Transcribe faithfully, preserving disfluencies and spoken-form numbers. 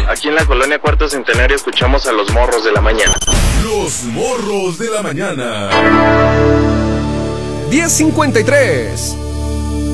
Aquí en la colonia Cuarto Centenario escuchamos a los morros de la mañana. Los morros de la mañana. diez cincuenta y tres.